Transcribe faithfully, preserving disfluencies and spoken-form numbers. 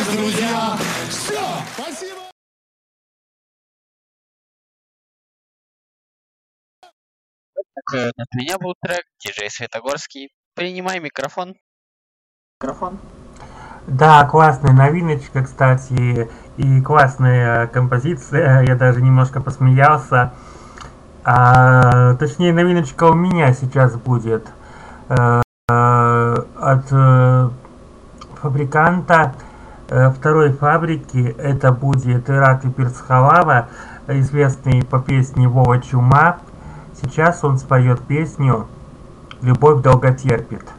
друзья. Все, спасибо. Так, от меня был трек диджей Светогорский. Принимай микрофон. Микрофон. Да, классная новиночка, кстати, и классная композиция, я даже немножко посмеялся. А, точнее, новиночка у меня сейчас будет э, от э, фабриканта э, второй фабрики. Это будет Ираклий Перцхалава, известный по песне Вова Чума. Сейчас он споет песню «Любовь долго терпит».